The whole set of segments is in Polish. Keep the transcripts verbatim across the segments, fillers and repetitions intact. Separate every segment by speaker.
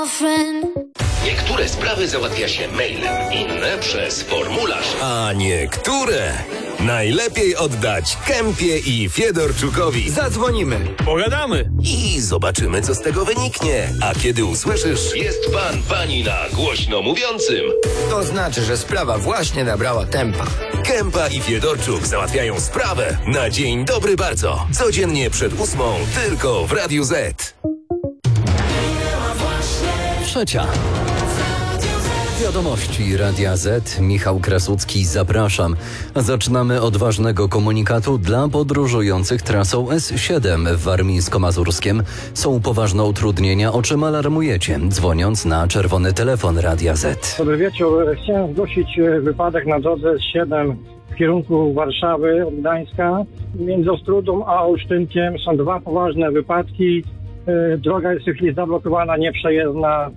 Speaker 1: Niektóre sprawy załatwia się mailem, inne przez formularz.
Speaker 2: A niektóre najlepiej oddać Kępie i Fiedorczukowi.
Speaker 3: Zadzwonimy, pogadamy
Speaker 2: i zobaczymy, co z tego wyniknie. A kiedy usłyszysz:
Speaker 1: jest pan, pani na głośno mówiącym,
Speaker 3: to znaczy, że sprawa właśnie nabrała tempa.
Speaker 2: Kępa i Fiedorczuk załatwiają sprawę na dzień dobry bardzo. Codziennie przed ósmą, tylko w Radiu Z.
Speaker 4: Trzecia. Wiadomości Radia Z. Michał Krasucki, zapraszam. Zaczynamy od ważnego komunikatu dla podróżujących trasą S siedem w Warmińsko-Mazurskiem. Są poważne utrudnienia, o czym alarmujecie, dzwoniąc na czerwony telefon Radia Z.
Speaker 5: Dobry wieczór. Chciałem zgłosić wypadek na drodze S siedem w kierunku Warszawy od Gdańska. Między Ostródą a Olsztynkiem są dwa poważne wypadki. Droga jest w tej chwili zablokowana, nieprzejezdna.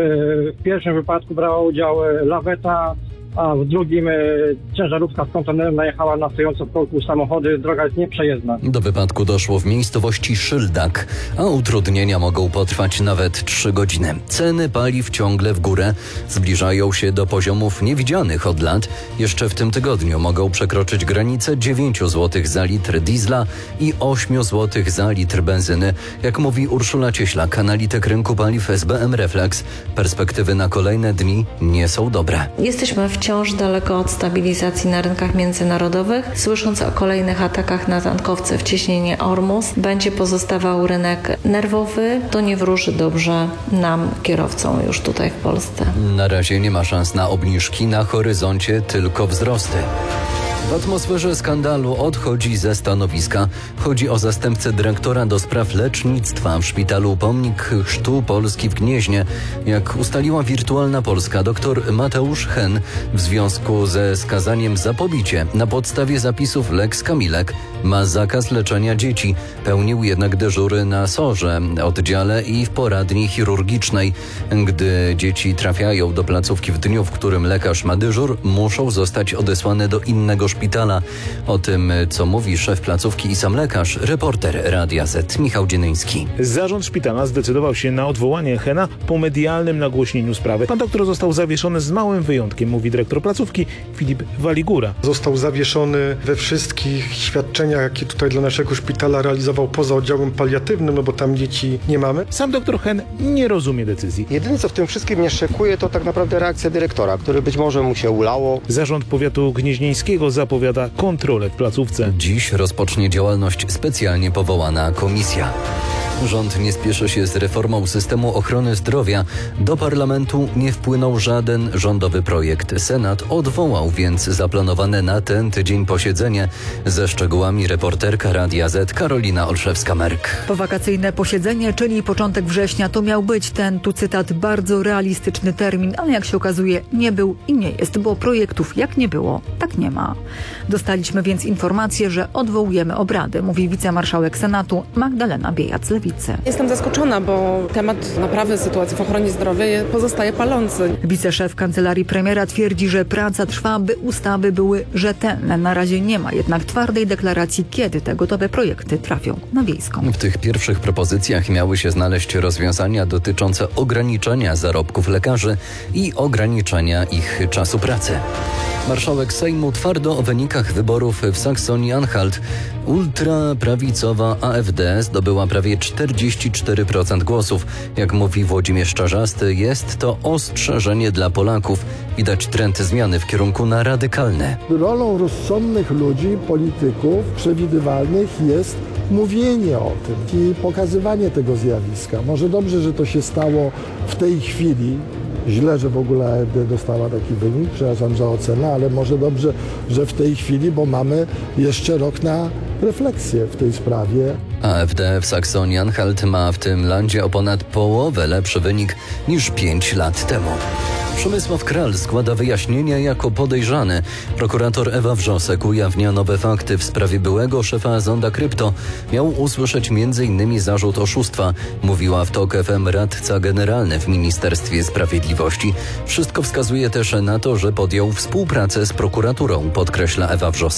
Speaker 5: W pierwszym wypadku brała udział laweta, a w drugim ciężarówka z kontenerem najechała na stojące w korku samochody. Droga jest nieprzejezdna.
Speaker 4: Do wypadku doszło w miejscowości Szyldak, a utrudnienia mogą potrwać nawet trzy godziny. Ceny paliw ciągle w górę, zbliżają się do poziomów niewidzianych od lat. Jeszcze w tym tygodniu mogą przekroczyć granicę dziewięć złotych za litr diesla i osiem złotych za litr benzyny. Jak mówi Urszula Cieślak, analityk rynku paliw S B M Reflex, perspektywy na kolejne dni nie są dobre.
Speaker 6: Jesteśmy w wciąż daleko od stabilizacji na rynkach międzynarodowych. Słysząc o kolejnych atakach na tankowce w cieśninie Ormus, będzie pozostawał rynek nerwowy. To nie wróży dobrze nam, kierowcom, już tutaj w Polsce.
Speaker 4: Na razie nie ma szans na obniżki, na horyzoncie tylko wzrosty. W atmosferze skandalu odchodzi ze stanowiska. Chodzi o zastępcę dyrektora do spraw lecznictwa w szpitalu Pomnik Chrztu Polski w Gnieźnie. Jak ustaliła Wirtualna Polska, dr Mateusz Hen w związku ze skazaniem za pobicie na podstawie zapisów Lex Kamilek ma zakaz leczenia dzieci. Pełnił jednak dyżury na sorze, oddziale i w poradni chirurgicznej. Gdy dzieci trafiają do placówki w dniu, w którym lekarz ma dyżur, muszą zostać odesłane do innego szpitala. O tym, co mówi szef placówki i sam lekarz, reporter Radia Z Michał Dzienyński.
Speaker 7: Zarząd szpitala zdecydował się na odwołanie Hena po medialnym nagłośnieniu sprawy. Pan doktor został zawieszony z małym wyjątkiem, mówi dyrektor placówki Filip Waligura.
Speaker 8: Został zawieszony we wszystkich świadczeniach, jakie tutaj dla naszego szpitala realizował poza oddziałem paliatywnym, no bo tam dzieci nie mamy.
Speaker 7: Sam doktor Hen nie rozumie decyzji.
Speaker 9: Jedyne, co w tym wszystkim mnie szokuje, to tak naprawdę reakcja dyrektora, który być może mu się ulało.
Speaker 7: Zarząd powiatu gnieźnieńskiego zapowiada kontrolę w placówce.
Speaker 4: Dziś rozpocznie działalność specjalnie powołana komisja. Rząd nie spieszy się z reformą systemu ochrony zdrowia. Do parlamentu nie wpłynął żaden rządowy projekt. Senat odwołał więc zaplanowane na ten tydzień posiedzenie. Ze szczegółami reporterka Radia Z Karolina Olszewska-Merk.
Speaker 10: Powakacyjne posiedzenie, czyli początek września, to miał być ten, tu cytat, bardzo realistyczny termin, ale jak się okazuje nie był i nie jest, bo projektów jak nie było, tak nie ma. Dostaliśmy więc informację, że odwołujemy obrady, mówi wicemarszałek Senatu Magdalena Biejat-Lewicy.
Speaker 11: Jestem zaskoczona, bo temat naprawy sytuacji w ochronie zdrowia pozostaje palący.
Speaker 10: Wiceszef kancelarii premiera twierdzi, że praca trwa, by ustawy były rzetelne. Na razie nie ma jednak twardej deklaracji, kiedy te gotowe projekty trafią na wiejską.
Speaker 4: W tych pierwszych propozycjach miały się znaleźć rozwiązania dotyczące ograniczenia zarobków lekarzy i ograniczenia ich czasu pracy. Marszałek Sejmu twardo o wynikach wyborów w Saksonii-Anhalt. Ultraprawicowa A F D zdobyła prawie czterdzieści cztery procent głosów. Jak mówi Włodzimierz Czarzasty, jest to ostrzeżenie dla Polaków. Widać trend zmiany w kierunku na radykalne.
Speaker 12: Rolą rozsądnych ludzi, polityków, przewidywalnych jest mówienie o tym i pokazywanie tego zjawiska. Może dobrze, że to się stało w tej chwili. Źle, że w ogóle A F D dostała taki wynik, przepraszam za ocenę, ale może dobrze, że w tej chwili, bo mamy jeszcze rok na refleksję w tej sprawie.
Speaker 4: A F D w Saksonii-Anhalt ma w tym landzie o ponad połowę lepszy wynik niż pięć lat temu. Przemysław Kral składa wyjaśnienia jako podejrzany. Prokurator Ewa Wrzosek ujawnia nowe fakty w sprawie byłego szefa Zonda Krypto. Miał usłyszeć między innymi zarzut oszustwa, mówiła w TOK F M radca generalny w Ministerstwie Sprawiedliwości. Wszystko wskazuje też na to, że podjął współpracę z prokuraturą, podkreśla Ewa Wrzosek.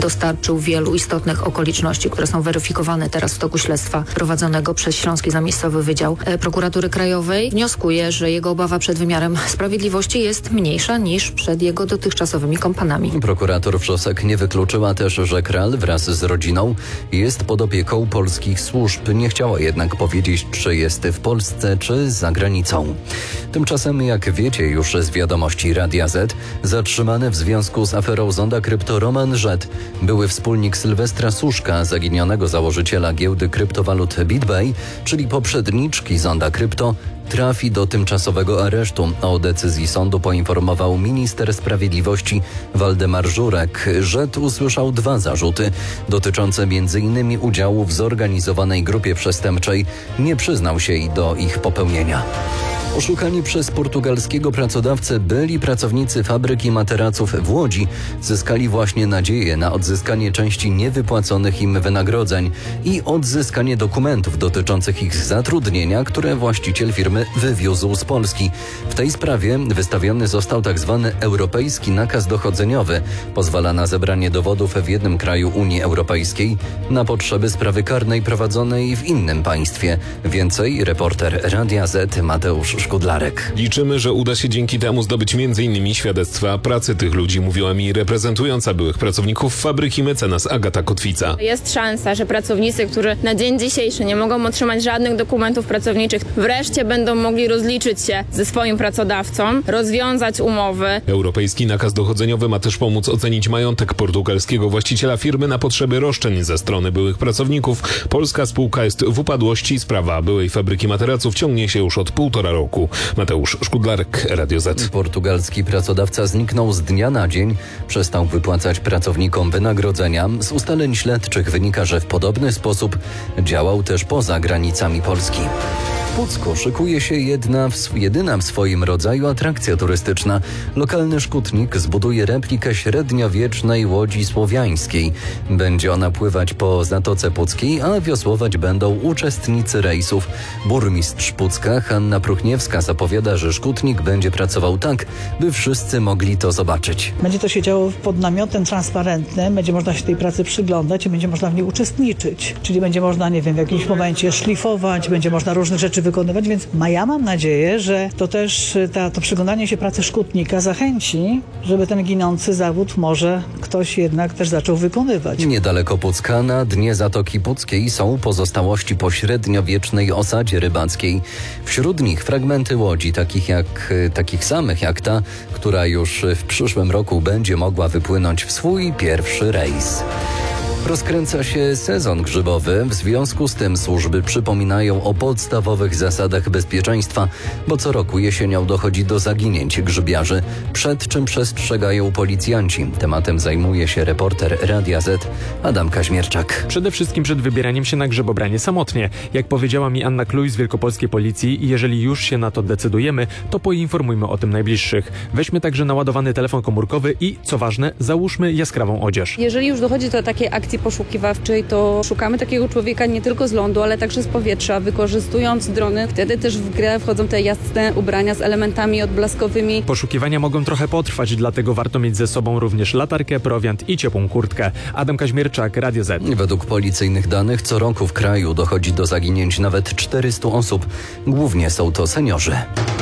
Speaker 13: dostarczył wielu istotnych okoliczności, które są weryfikowane teraz w toku śledztwa prowadzonego przez Śląski Zamiejscowy Wydział Prokuratury Krajowej. Wnioskuje, że jego obawa przed wymiarem sprawiedliwości jest mniejsza niż przed jego dotychczasowymi kompanami.
Speaker 4: Prokurator Wrzosek nie wykluczyła też, że Kral wraz z rodziną jest pod opieką polskich służb. Nie chciała jednak powiedzieć, czy jest w Polsce, czy za granicą. Tymczasem, jak wiecie już z wiadomości Radia Z, zatrzymany w związku z aferą Zonda Krypto Roman Rzet, były wspólnik Sylwestra Suszka, zaginionego założyciela giełdy kryptowalut BitBay, czyli poprzedniczki Zonda Krypto, trafi do tymczasowego aresztu. O decyzji sądu poinformował minister sprawiedliwości Waldemar Żurek. Rzet usłyszał dwa zarzuty dotyczące między innymi udziału w zorganizowanej grupie przestępczej. Nie przyznał się i do ich popełnienia. Oszukani przez portugalskiego pracodawcę byli pracownicy fabryki materaców w Łodzi zyskali właśnie nadzieję na odzyskanie części niewypłaconych im wynagrodzeń i odzyskanie dokumentów dotyczących ich zatrudnienia, które właściciel firmy wywiózł z Polski. W tej sprawie wystawiony został tzw. europejski nakaz dochodzeniowy. Pozwala na zebranie dowodów w jednym kraju Unii Europejskiej na potrzeby sprawy karnej prowadzonej w innym państwie. Więcej reporter Radia Z Mateusz Szkudlarek.
Speaker 14: Liczymy, że uda się dzięki temu zdobyć między innymi świadectwa pracy tych ludzi, mówiła mi reprezentująca byłych pracowników fabryki mecenas Agata Kotwica.
Speaker 15: Jest szansa, że pracownicy, którzy na dzień dzisiejszy nie mogą otrzymać żadnych dokumentów pracowniczych, wreszcie będą mogli rozliczyć się ze swoim pracodawcą, rozwiązać umowy.
Speaker 14: Europejski nakaz dochodzeniowy ma też pomóc ocenić majątek portugalskiego właściciela firmy na potrzeby roszczeń ze strony byłych pracowników. Polska spółka jest w upadłości. Sprawa byłej fabryki materaców ciągnie się już od półtora roku. Mateusz Szkudlarek, Radio Z.
Speaker 4: Portugalski pracodawca zniknął z dnia na dzień. Przestał wypłacać pracownikom wynagrodzenia. Z ustaleń śledczych wynika, że w podobny sposób działał też poza granicami Polski. W Pucku szykuje się jedna, jedyna w swoim rodzaju atrakcja turystyczna. Lokalny szkutnik zbuduje replikę średniowiecznej łodzi słowiańskiej. Będzie ona pływać po Zatoce Puckiej, a wiosłować będą uczestnicy rejsów. Burmistrz Pucka Hanna Pruchniewska zapowiada, że szkutnik będzie pracował tak, by wszyscy mogli to zobaczyć.
Speaker 16: Będzie to się działo pod namiotem transparentnym, będzie można się tej pracy przyglądać i będzie można w niej uczestniczyć. Czyli będzie można, nie wiem, w jakimś momencie szlifować, będzie można różne rzeczy wykonywać, więc ja mam nadzieję, że to też ta, to przyglądanie się pracy szkutnika zachęci, żeby ten ginący zawód może ktoś jednak też zaczął wykonywać.
Speaker 4: Niedaleko Pucka, na dnie Zatoki Puckiej, są pozostałości po średniowiecznej osadzie rybackiej. Wśród nich fragmenty łodzi, takich, jak, takich samych jak ta, która już w przyszłym roku będzie mogła wypłynąć w swój pierwszy rejs. Rozkręca się sezon grzybowy, w związku z tym służby przypominają o podstawowych zasadach bezpieczeństwa, bo co roku jesienią dochodzi do zaginięć grzybiarzy, przed czym przestrzegają policjanci. Tematem zajmuje się reporter Radia Z Adam Kaźmierczak.
Speaker 17: Przede wszystkim przed wybieraniem się na grzybobranie samotnie. Jak powiedziała mi Anna Kluj z Wielkopolskiej Policji, jeżeli już się na to decydujemy, to poinformujmy o tym najbliższych. Weźmy także naładowany telefon komórkowy i, co ważne, załóżmy jaskrawą odzież.
Speaker 18: Jeżeli już dochodzi do takiej akcji poszukiwawczej, to szukamy takiego człowieka nie tylko z lądu, ale także z powietrza, wykorzystując drony. Wtedy też w grę wchodzą te jasne ubrania z elementami odblaskowymi.
Speaker 17: Poszukiwania mogą trochę potrwać, dlatego warto mieć ze sobą również latarkę, prowiant i ciepłą kurtkę. Adam Kaźmierczak, Radio Z.
Speaker 4: Według policyjnych danych co roku w kraju dochodzi do zaginięć nawet czterysta osób. Głównie są to seniorzy.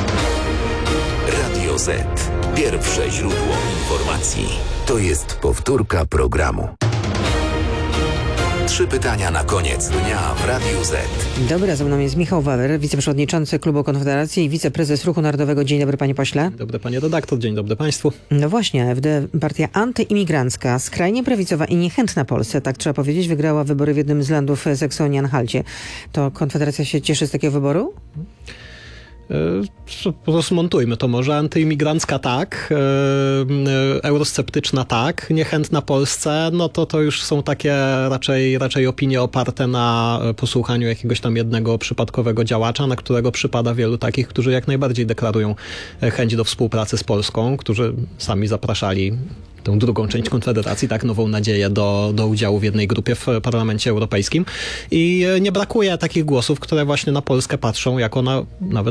Speaker 2: Radio Z. Pierwsze źródło informacji. To jest powtórka programu. Trzy pytania na koniec dnia w Radiu Z.
Speaker 19: Dobra, ze mną jest Michał Wawer, wiceprzewodniczący Klubu Konfederacji i wiceprezes Ruchu Narodowego. Dzień dobry, panie pośle.
Speaker 20: Dobry, panie redaktor. Dzień dobry państwu.
Speaker 19: No właśnie, A F D, partia antyimigrancka, skrajnie prawicowa i niechętna Polsce, tak trzeba powiedzieć, wygrała wybory w jednym z landów Saksonii-Anhalcie. To Konfederacja się cieszy z takiego wyboru?
Speaker 20: Rozmontujmy to może. Antyimigrancka tak, eurosceptyczna tak, niechętna Polsce, no to to już są takie raczej, raczej opinie oparte na posłuchaniu jakiegoś tam jednego przypadkowego działacza, na którego przypada wielu takich, którzy jak najbardziej deklarują chęć do współpracy z Polską, którzy sami zapraszali tą drugą część Konfederacji, tak, Nową Nadzieję do, do udziału w jednej grupie w Parlamencie Europejskim. I nie brakuje takich głosów, które właśnie na Polskę patrzą jako na nawet pod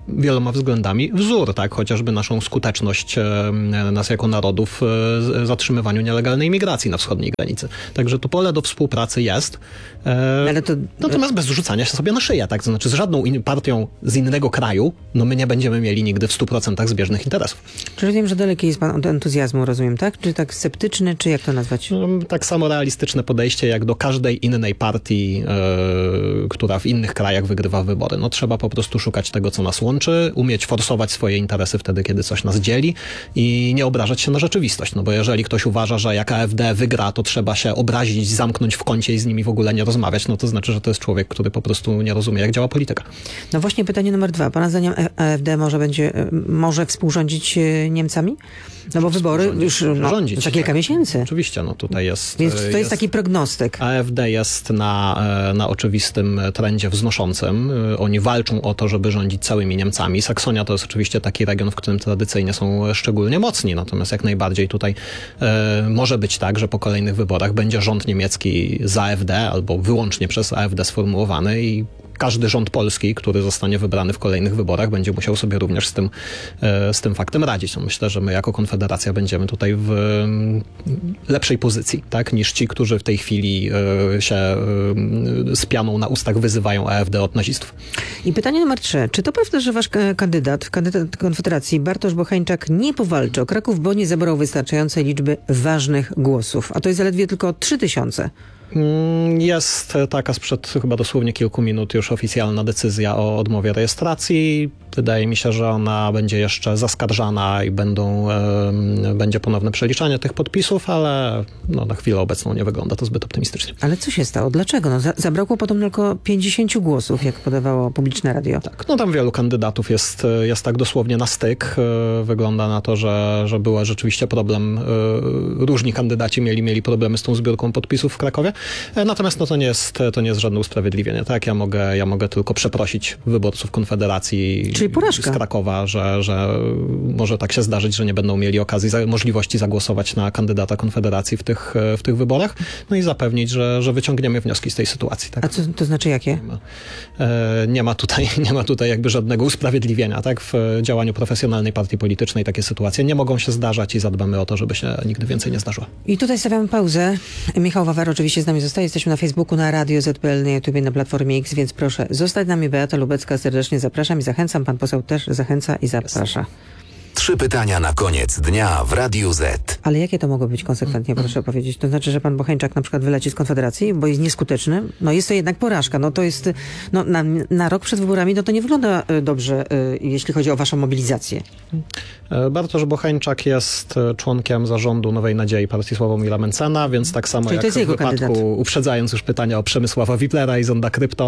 Speaker 20: wieloma względami wzór, tak? Chociażby naszą skuteczność nas jako narodów w zatrzymywaniu nielegalnej migracji na wschodniej granicy. Także to pole do współpracy jest. Ale to... Natomiast bez rzucania się sobie na szyję, tak? To znaczy z żadną in- partią z innego kraju, no my nie będziemy mieli nigdy w stu procentach zbieżnych interesów.
Speaker 19: Czyli wiem, że daleki jest pan od entuzjazmu, rozumiem, tak? Czy tak sceptyczny, czy jak to nazwać?
Speaker 20: No, tak samo realistyczne podejście jak do każdej innej partii, yy, która w innych krajach wygrywa wybory. No trzeba po prostu szukać tego, co nas łączy, umieć forsować swoje interesy wtedy, kiedy coś nas dzieli i nie obrażać się na rzeczywistość. No bo jeżeli ktoś uważa, że jak A F D wygra, to trzeba się obrazić, zamknąć w kącie i z nimi w ogóle nie rozmawiać, no to znaczy, że to jest człowiek, który po prostu nie rozumie, jak działa polityka.
Speaker 19: No właśnie pytanie numer dwa. Pana zdaniem A F D może będzie, może współrządzić Niemcami? No bo wybory już no,
Speaker 20: rządzić,
Speaker 19: za kilka
Speaker 20: tak.
Speaker 19: miesięcy.
Speaker 20: Oczywiście, no tutaj jest...
Speaker 19: Więc to jest,
Speaker 20: jest
Speaker 19: taki prognostyk.
Speaker 20: A F D jest na, na oczywistym trendzie wznoszącym. Oni walczą o to, żeby rządzić całymi Niemcami. Saksonia to jest oczywiście taki region, w którym tradycyjnie są szczególnie mocni. Natomiast jak najbardziej tutaj e, może być tak, że po kolejnych wyborach będzie rząd niemiecki z A F D albo wyłącznie przez A F D sformułowany i każdy rząd polski, który zostanie wybrany w kolejnych wyborach, będzie musiał sobie również z tym, z tym faktem radzić. Myślę, że my jako Konfederacja będziemy tutaj w lepszej pozycji, tak, niż ci, którzy w tej chwili się z pianą na ustach wyzywają A F D od nazistów.
Speaker 19: I pytanie numer trzy. Czy to prawda, że wasz kandydat, kandydat Konfederacji Bartosz Bocheńczak nie powalczy o Kraków, bo nie zebrał wystarczającej liczby ważnych głosów? A to jest zaledwie tylko trzy tysiące.
Speaker 20: Jest taka sprzed chyba dosłownie kilku minut już oficjalna decyzja o odmowie rejestracji. Wydaje mi się, że ona będzie jeszcze zaskarżana i będą, e, będzie ponowne przeliczanie tych podpisów, ale no, na chwilę obecną nie wygląda to zbyt optymistycznie.
Speaker 19: Ale co się stało? Dlaczego? No, za, zabrakło podobno tylko pięćdziesięciu głosów, jak podawało publiczne radio.
Speaker 20: Tak, no tam wielu kandydatów jest, jest tak dosłownie na styk. Wygląda na to, że, że był rzeczywiście problem. Różni kandydaci mieli, mieli problemy z tą zbiórką podpisów w Krakowie. Natomiast no, to, nie jest, to nie jest żadne usprawiedliwienie. Tak? Ja mogę, ja mogę tylko przeprosić wyborców Konfederacji z Krakowa, że, że może tak się zdarzyć, że nie będą mieli okazji, możliwości zagłosować na kandydata Konfederacji w tych, w tych wyborach. No i zapewnić, że, że wyciągniemy wnioski z tej sytuacji. Tak?
Speaker 19: A co to znaczy jakie?
Speaker 20: Nie ma, nie ma tutaj, nie ma tutaj jakby żadnego usprawiedliwienia. Tak? W działaniu profesjonalnej partii politycznej takie sytuacje nie mogą się zdarzać i zadbamy o to, żeby się nigdy więcej nie zdarzyło.
Speaker 19: I tutaj stawiamy pauzę. Michał Wawer oczywiście z nami zostaje. Jesteśmy na Facebooku, na Radio Z P L, na YouTubie, na Platformie X, więc proszę zostać z nami. Beata Lubecka, serdecznie zapraszam i zachęcam. Pan poseł też zachęca i zaprasza.
Speaker 2: Trzy pytania na koniec dnia w Radiu Z.
Speaker 19: Ale jakie to mogą być konsekwentnie, proszę powiedzieć? To znaczy, że pan Bocheńczak na przykład wyleci z Konfederacji, bo jest nieskuteczny? No jest to jednak porażka. No to jest, no na, na rok przed wyborami, no to nie wygląda dobrze, jeśli chodzi o waszą mobilizację.
Speaker 20: Bartosz Bocheńczak jest członkiem zarządu Nowej Nadziei partii Sławomira Mencena, więc tak samo
Speaker 19: Czyli
Speaker 20: jak w wypadku,
Speaker 19: kandydat.
Speaker 20: uprzedzając już pytania o Przemysława Wiplera i Zonda Krypto,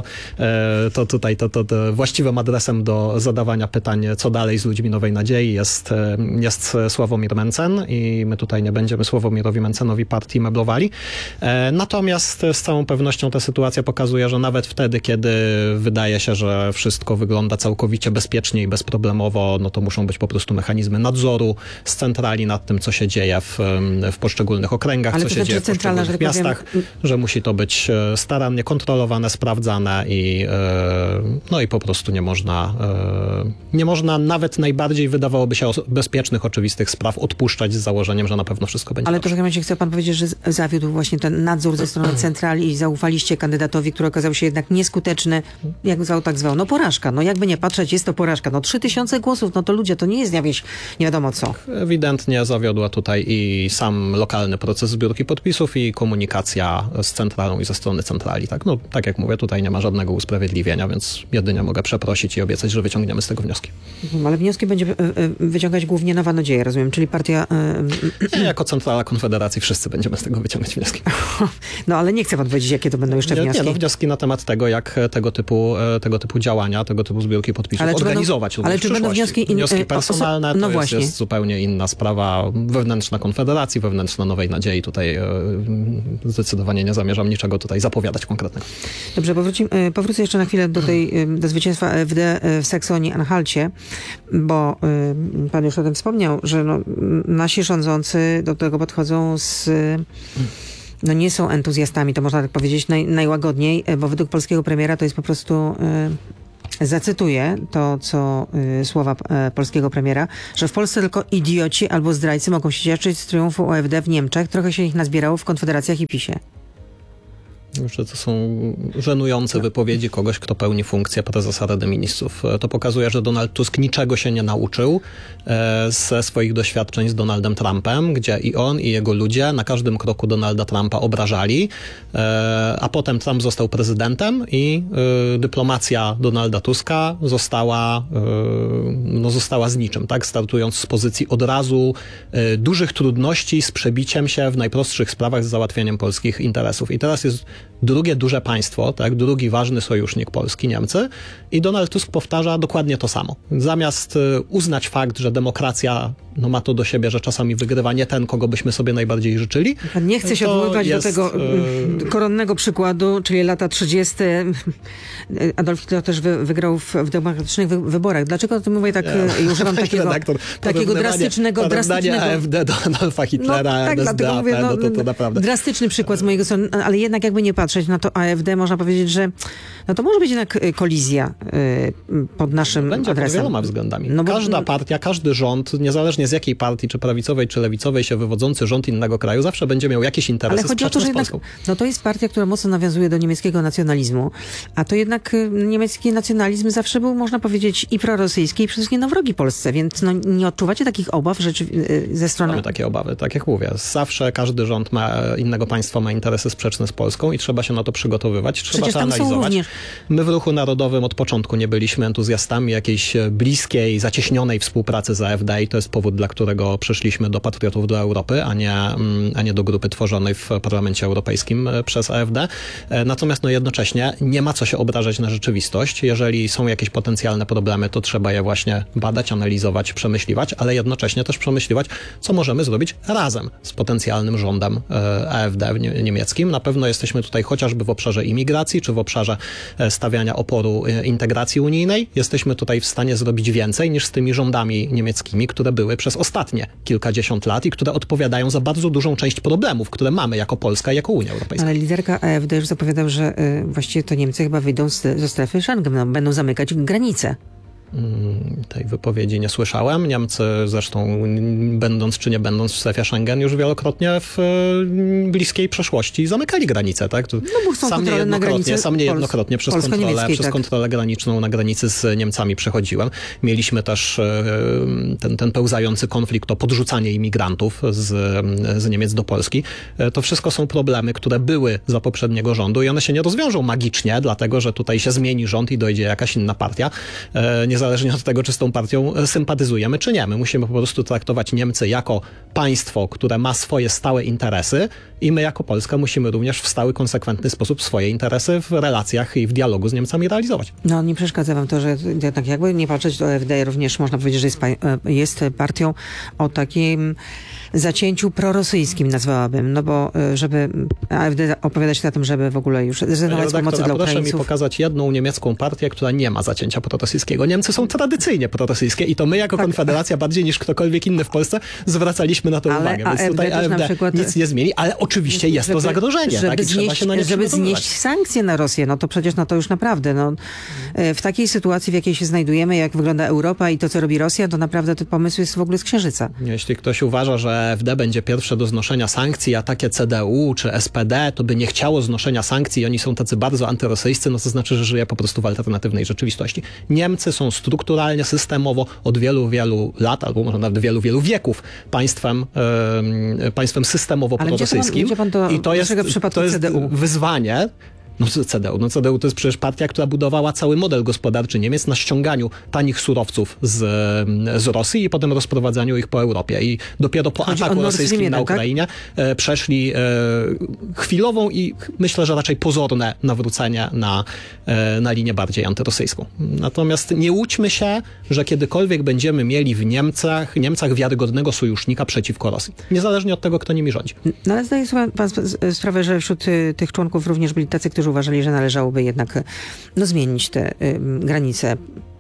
Speaker 20: to tutaj to, to, to właściwym adresem do zadawania pytań, co dalej z ludźmi Nowej Nadziei jest Jest, jest Sławomir Mencen i my tutaj nie będziemy Sławomirowi Mencenowi partii meblowali. Natomiast z całą pewnością ta sytuacja pokazuje, że nawet wtedy, kiedy wydaje się, że wszystko wygląda całkowicie bezpiecznie i bezproblemowo, no to muszą być po prostu mechanizmy nadzoru z centrali nad tym, co się dzieje w, w poszczególnych okręgach,
Speaker 19: Ale
Speaker 20: co
Speaker 19: to
Speaker 20: się
Speaker 19: znaczy
Speaker 20: dzieje w poszczególnych
Speaker 19: powiem...
Speaker 20: miastach, że musi to być starannie kontrolowane, sprawdzane i no i po prostu nie można nie można nawet najbardziej wydawałoby się bezpiecznych, oczywistych spraw odpuszczać z założeniem, że na pewno wszystko będzie
Speaker 19: Ale
Speaker 20: dobrze.
Speaker 19: to w takim razie chce pan powiedzieć, że zawiódł właśnie ten nadzór ze strony centrali i zaufaliście kandydatowi, który okazał się jednak nieskuteczny. Jak zwał, tak zwał. No porażka. No jakby nie patrzeć, jest to porażka. No trzy tysiące głosów, no to ludzie, to nie jest jakieś nie wiadomo co.
Speaker 20: Ewidentnie zawiodła tutaj i sam lokalny proces zbiórki podpisów i komunikacja z centralą i ze strony centrali. Tak, no, tak jak mówię, tutaj nie ma żadnego usprawiedliwienia, więc jedynie mogę przeprosić i obiecać, że wyciągniemy z tego wnioski.
Speaker 19: Ale wnioski będzie wyciągać głównie Nowa Nadzieja, rozumiem, czyli partia...
Speaker 20: Yy... Jako centrala Konfederacji wszyscy będziemy z tego wyciągać wnioski.
Speaker 19: No ale nie chce pan powiedzieć, jakie to będą jeszcze
Speaker 20: nie,
Speaker 19: wnioski.
Speaker 20: Nie, no wnioski na temat tego, jak tego typu, tego typu działania, tego typu zbiórki podpisów ale organizować.
Speaker 19: Będą, ale czy będą wnioski... In...
Speaker 20: Wnioski personalne
Speaker 19: no
Speaker 20: to
Speaker 19: właśnie.
Speaker 20: jest, jest zupełnie inna sprawa wewnętrzna Konfederacji, wewnętrzna Nowej Nadziei. Tutaj yy, zdecydowanie nie zamierzam niczego tutaj zapowiadać konkretnego.
Speaker 19: Dobrze, powrócimy, powrócę jeszcze na chwilę do tej, do zwycięstwa A F D w Saksonii-Anhalcie, bo yy, pan już o tym wspomniał, że no, nasi rządzący do tego podchodzą z... No nie są entuzjastami, to można tak powiedzieć naj, najłagodniej, bo według polskiego premiera to jest po prostu... Yy, Zacytuję to, co y, słowa y, polskiego premiera, że w Polsce tylko idioci albo zdrajcy mogą się cieszyć z triumfu A F D w Niemczech. Trochę się ich nazbierało w Konfederacjach i PiSie.
Speaker 20: Że to są żenujące wypowiedzi kogoś, kto pełni funkcję prezesa Rady Ministrów. To pokazuje, że Donald Tusk niczego się nie nauczył e, ze swoich doświadczeń z Donaldem Trumpem, gdzie i on, i jego ludzie na każdym kroku Donalda Trumpa obrażali, e, a potem Trump został prezydentem i e, dyplomacja Donalda Tuska została, e, no została z niczym, tak? Startując z pozycji od razu e, dużych trudności z przebiciem się w najprostszych sprawach z załatwianiem polskich interesów. I teraz jest drugie duże państwo, tak, drugi ważny sojusznik Polski, Niemcy, i Donald Tusk powtarza dokładnie to samo. Zamiast uznać fakt, że demokracja no, ma to do siebie, że czasami wygrywa nie ten, kogo byśmy sobie najbardziej życzyli.
Speaker 19: Pan nie chce się odwoływać jest, do tego yy... koronnego przykładu, czyli lata trzydzieste. Adolf Hitler też wy, wygrał w, w demokratycznych wy, wyborach. Dlaczego o tym mówię tak, ja, używam takiego, redaktor, takiego drastycznego... drastycznego
Speaker 20: A F D do Adolfa Hitlera, no, tak, dlatego mówię, no, no, to, to naprawdę...
Speaker 19: Drastyczny przykład z mojego strony, ale jednak jakby nie patrzeć na to A F D, można powiedzieć, że no to może być jednak kolizja y, pod naszym
Speaker 20: Będzie
Speaker 19: adresem.
Speaker 20: Będzie pod wieloma względami. No bo, Każda partia, każdy rząd, niezależnie z jakiej partii, czy prawicowej, czy lewicowej się wywodzący rząd innego kraju, zawsze będzie miał jakieś interesy
Speaker 19: ale chodzi o to, że jednak, no to jest partia, która mocno nawiązuje do niemieckiego nacjonalizmu, a to jednak y, niemiecki nacjonalizm zawsze był, można powiedzieć, i prorosyjski, i przede wszystkim na wrogi Polsce, więc no, nie odczuwacie takich obaw rzeczy, y, ze strony...
Speaker 20: Mamy takie obawy, tak jak mówię. Zawsze każdy rząd ma, innego państwa ma interesy sprzeczne z Polską i trzeba się na to przygotowywać, trzeba
Speaker 19: Przecież
Speaker 20: to
Speaker 19: tam
Speaker 20: analizować.
Speaker 19: Są również...
Speaker 20: My w Ruchu Narodowym od początku nie byliśmy entuzjastami jakiejś bliskiej, zacieśnionej współpracy z A F D i to jest powód, dla którego przyszliśmy do Patriotów do Europy, a nie, a nie do grupy tworzonej w Parlamencie Europejskim przez A F D. Natomiast no jednocześnie nie ma co się obrażać na rzeczywistość. Jeżeli są jakieś potencjalne problemy, to trzeba je właśnie badać, analizować, przemyśliwać, ale jednocześnie też przemyśliwać, co możemy zrobić razem z potencjalnym rządem A F D niemieckim. Na pewno jesteśmy tutaj chociażby w obszarze imigracji, czy w obszarze stawiania oporu integracji unijnej. Jesteśmy tutaj w stanie zrobić więcej niż z tymi rządami niemieckimi, które były przez ostatnie kilkadziesiąt lat i które odpowiadają za bardzo dużą część problemów, które mamy jako Polska i jako Unia Europejska.
Speaker 19: Ale liderka A F D już zapowiadał, że y, właściwie to Niemcy chyba wyjdą z, ze strefy Schengen, no, będą zamykać granice.
Speaker 20: Tej wypowiedzi nie słyszałem. Niemcy zresztą, będąc czy nie będąc w strefie Schengen, już wielokrotnie w bliskiej przeszłości zamykali granice, tak?
Speaker 19: No bo chcą
Speaker 20: sam niejednokrotnie, sam niejednokrotnie przez, kontrolę, przez
Speaker 19: tak.
Speaker 20: kontrolę graniczną na granicy z Niemcami przechodziłem. Mieliśmy też ten, ten pełzający konflikt o podrzucanie imigrantów z, z Niemiec do Polski. To wszystko są problemy, które były za poprzedniego rządu i one się nie rozwiążą magicznie, dlatego że tutaj się zmieni rząd i dojdzie jakaś inna partia. Niezależnie od tego, czy z tą partią sympatyzujemy, czy nie. My musimy po prostu traktować Niemcy jako państwo, które ma swoje stałe interesy i my jako Polska musimy również w stały, konsekwentny sposób swoje interesy w relacjach i w dialogu z Niemcami realizować.
Speaker 19: No nie przeszkadza wam to, że jednak jakby nie patrzeć, to A F D również można powiedzieć, że jest, jest partią o takim zacięciu prorosyjskim, nazwałabym, no bo żeby A F D opowiada się na tym, żeby w ogóle już zrezygnować z pomocy dla Ukraińców.
Speaker 20: Proszę mi pokazać jedną niemiecką partię, która nie ma zacięcia prorosyjskiego. Niemcy są tradycyjnie prorosyjskie i to my jako tak. Konfederacja bardziej niż ktokolwiek inny w Polsce zwracaliśmy na to ale uwagę. Więc A F D tutaj A F D przykład, nic nie zmieni, ale oczywiście jest żeby, to zagrożenie.
Speaker 19: Żeby,
Speaker 20: tak? I
Speaker 19: znieść,
Speaker 20: trzeba się na nie
Speaker 19: żeby znieść sankcje na Rosję, no to przecież no to już naprawdę, no, w takiej sytuacji, w jakiej się znajdujemy, jak wygląda Europa i to, co robi Rosja, to naprawdę ten pomysł jest w ogóle z księżyca.
Speaker 20: Jeśli ktoś uważa, że A F D będzie pierwsze do znoszenia sankcji, a takie C D U czy S P D to by nie chciało znoszenia sankcji i oni są tacy bardzo antyrosyjscy, no to znaczy, że żyje po prostu w alternatywnej rzeczywistości. Niemcy są strukturalnie, systemowo od wielu, wielu lat, albo może nawet wielu, wielu wieków państwem, e, państwem systemowo prorosyjskim. I to jest, to jest wyzwanie. No C D U. No C D U to jest przecież partia, która budowała cały model gospodarczy Niemiec na ściąganiu tanich surowców z, z Rosji i potem rozprowadzaniu ich po Europie. I dopiero po Chodzi ataku rosyjskim na Ukrainie tak? przeszli e, chwilową i myślę, że raczej pozorne nawrócenie na, e, na linię bardziej antyrosyjską. Natomiast nie łudźmy się, że kiedykolwiek będziemy mieli w Niemcach, Niemcach wiarygodnego sojusznika przeciwko Rosji. Niezależnie od tego, kto nimi rządzi.
Speaker 19: No ale zdaje sobie pan sprawę, że wśród tych członków również byli tacy, którzy uważali, że należałoby jednak no, zmienić te y, granice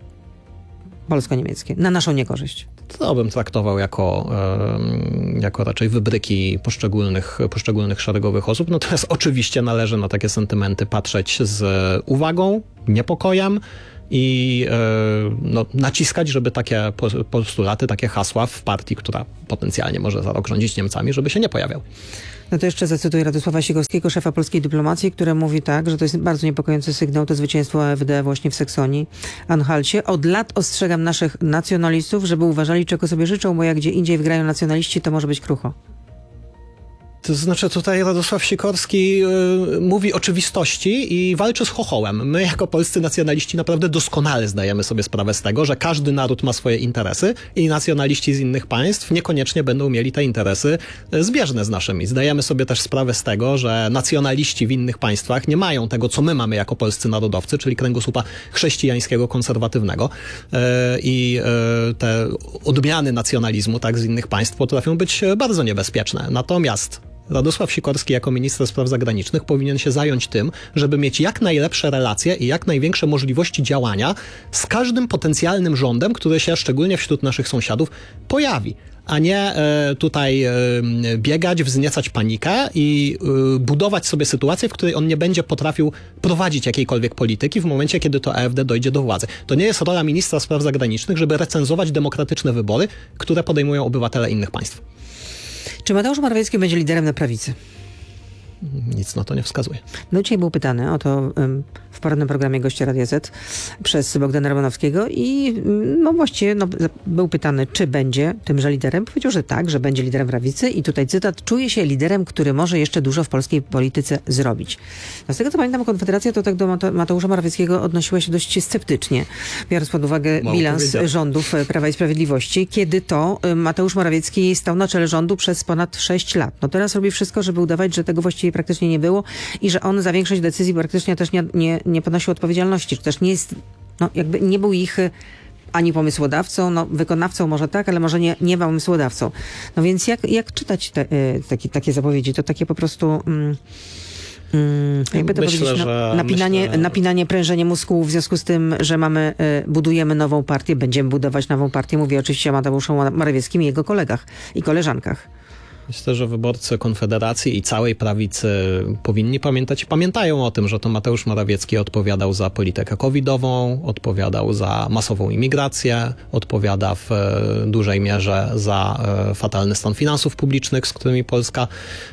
Speaker 19: polsko-niemieckie na naszą niekorzyść.
Speaker 20: To bym traktował jako, y, jako raczej wybryki poszczególnych, poszczególnych szeregowych osób. Natomiast oczywiście należy na takie sentymenty patrzeć z uwagą, niepokojem, i no, naciskać, żeby takie postulaty, takie hasła w partii, która potencjalnie może za rok rządzić Niemcami, żeby się nie pojawiały.
Speaker 19: No to jeszcze zacytuję Radosława Sikorskiego, szefa polskiej dyplomacji, który mówi tak, że to jest bardzo niepokojący sygnał, to zwycięstwo A F D właśnie w Saksonii, Anhalcie. Od lat ostrzegam naszych nacjonalistów, żeby uważali, czego sobie życzą, bo jak gdzie indziej wgrają nacjonaliści, to może być krucho.
Speaker 20: To znaczy tutaj Radosław Sikorski y, mówi oczywistości i walczy z chochołem. My jako polscy nacjonaliści naprawdę doskonale zdajemy sobie sprawę z tego, że każdy naród ma swoje interesy i nacjonaliści z innych państw niekoniecznie będą mieli te interesy zbieżne z naszymi. Zdajemy sobie też sprawę z tego, że nacjonaliści w innych państwach nie mają tego, co my mamy jako polscy narodowcy, czyli kręgosłupa chrześcijańskiego, konserwatywnego y, i y, te odmiany nacjonalizmu tak z innych państw potrafią być bardzo niebezpieczne. Natomiast Radosław Sikorski jako minister spraw zagranicznych powinien się zająć tym, żeby mieć jak najlepsze relacje i jak największe możliwości działania z każdym potencjalnym rządem, który się szczególnie wśród naszych sąsiadów pojawi, a nie e, tutaj e, biegać, wzniecać panikę i e, budować sobie sytuację, w której on nie będzie potrafił prowadzić jakiejkolwiek polityki w momencie, kiedy to A F D dojdzie do władzy. To nie jest rola ministra spraw zagranicznych, żeby recenzować demokratyczne wybory, które podejmują obywatele innych państw.
Speaker 19: Czy Mateusz Morawiecki będzie liderem na prawicy?
Speaker 20: Nic na to nie wskazuje.
Speaker 19: No dzisiaj był pytany o to um, w porannym programie Goście Radia Z przez Bogdana Romanowskiego i no właściwie no, był pytany, czy będzie tymże liderem. Powiedział, że tak, że będzie liderem prawicy i tutaj cytat, czuje się liderem, który może jeszcze dużo w polskiej polityce zrobić. No z tego co pamiętam, Konfederacja to tak do Mate- Mateusza Morawieckiego odnosiła się dość sceptycznie, biorąc pod uwagę Mało bilans rządów Prawa i Sprawiedliwości, kiedy to Mateusz Morawiecki stał na czele rządu przez ponad sześć lat. No teraz robi wszystko, żeby udawać, że tego właściwie praktycznie nie było i że on za większość decyzji praktycznie też nie, nie, nie ponosił odpowiedzialności, czy też nie jest, no jakby nie był ich ani pomysłodawcą, no wykonawcą może tak, ale może nie, nie pomysłodawcą. No więc jak, jak czytać te, y, takie, takie zapowiedzi? To takie po prostu... Mm, mm, jakby to myślę, powiedzieć, no, napinanie, myślę... napinanie, prężenie mózgu w związku z tym, że mamy, y, budujemy nową partię, będziemy budować nową partię. Mówię oczywiście o Mateuszu Morawieckim i jego kolegach i koleżankach.
Speaker 20: Myślę, że wyborcy Konfederacji i całej prawicy powinni pamiętać i pamiętają o tym, że to Mateusz Morawiecki odpowiadał za politykę covidową, odpowiadał za masową imigrację, odpowiada w dużej mierze za fatalny stan finansów publicznych, z którymi Polska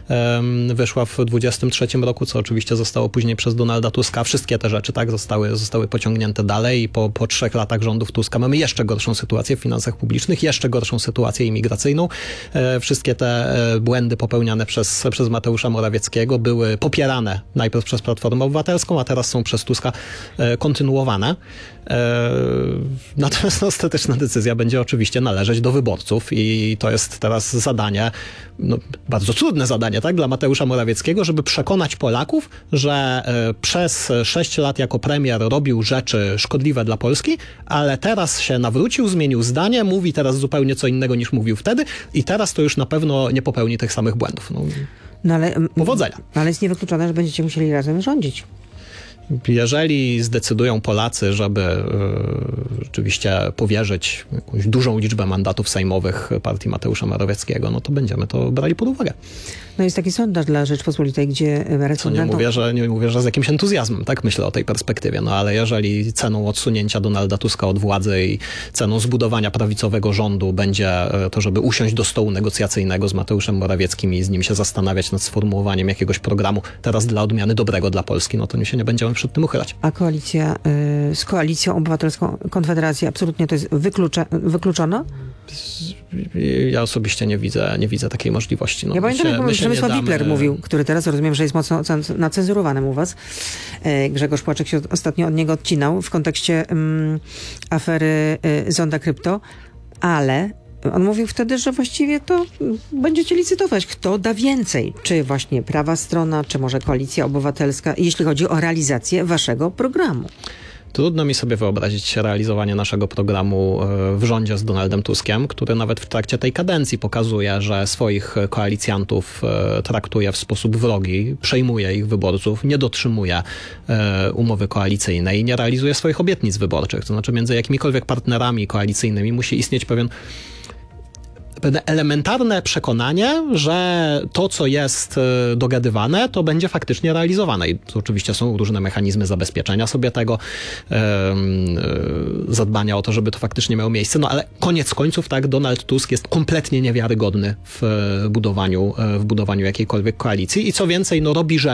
Speaker 20: wyszła w dwudziestym trzecim roku, co oczywiście zostało później przez Donalda Tuska. Wszystkie te rzeczy tak zostały, zostały pociągnięte dalej i po, po trzech latach rządów Tuska mamy jeszcze gorszą sytuację w finansach publicznych, jeszcze gorszą sytuację imigracyjną. Wszystkie te błędy popełniane przez, przez Mateusza Morawieckiego były popierane najpierw przez Platformę Obywatelską, a teraz są przez Tuska e, kontynuowane. E, natomiast ostateczna decyzja będzie oczywiście należeć do wyborców i to jest teraz zadanie, no, bardzo trudne zadanie, tak, dla Mateusza Morawieckiego, żeby przekonać Polaków, że e, przez sześć lat jako premier robił rzeczy szkodliwe dla Polski, ale teraz się nawrócił, zmienił zdanie, mówi teraz zupełnie co innego niż mówił wtedy i teraz to już na pewno nie popełni tych samych błędów. No,
Speaker 19: no ale,
Speaker 20: powodzenia.
Speaker 19: Ale jest niewykluczone, że będziecie musieli razem rządzić.
Speaker 20: Jeżeli zdecydują Polacy, żeby y, rzeczywiście powierzyć jakąś dużą liczbę mandatów sejmowych partii Mateusza Morawieckiego, no to będziemy to brali pod uwagę.
Speaker 19: No jest taki sondaż dla Rzeczpospolitej, gdzie
Speaker 20: Co nie mówię, że nie mówię, że z jakimś entuzjazmem, tak myślę o tej perspektywie, no ale jeżeli ceną odsunięcia Donalda Tuska od władzy i ceną zbudowania prawicowego rządu będzie to, żeby usiąść do stołu negocjacyjnego z Mateuszem Morawieckim i z nim się zastanawiać nad sformułowaniem jakiegoś programu teraz dla odmiany dobrego dla Polski, no to się nie będziemy przed tym uchylać.
Speaker 19: A koalicja y, z Koalicją Obywatelską Konfederacji absolutnie to jest wyklucza, wykluczona?
Speaker 20: Ja osobiście nie widzę, nie widzę takiej możliwości. No,
Speaker 19: ja pamiętam, jak Przemysław
Speaker 20: damy...
Speaker 19: Wipler mówił, który teraz rozumiem, że jest mocno nacenzurowanym u was. Grzegorz Płaczek się ostatnio od niego odcinał w kontekście um, afery y, Zonda Krypto, ale on mówił wtedy, że właściwie to będziecie licytować, kto da więcej. Czy właśnie prawa strona, czy może Koalicja Obywatelska, jeśli chodzi o realizację waszego programu.
Speaker 20: Trudno mi sobie wyobrazić realizowanie naszego programu w rządzie z Donaldem Tuskiem, który nawet w trakcie tej kadencji pokazuje, że swoich koalicjantów traktuje w sposób wrogi, przejmuje ich wyborców, nie dotrzymuje umowy koalicyjnej i nie realizuje swoich obietnic wyborczych. To znaczy między jakimikolwiek partnerami koalicyjnymi musi istnieć pewien pewne elementarne przekonanie, że to, co jest dogadywane, to będzie faktycznie realizowane. I oczywiście są różne mechanizmy zabezpieczenia sobie tego, zadbania o to, żeby to faktycznie miało miejsce, no ale koniec końców, tak, Donald Tusk jest kompletnie niewiarygodny w budowaniu, w budowaniu jakiejkolwiek koalicji i co więcej, no robi rzeczy,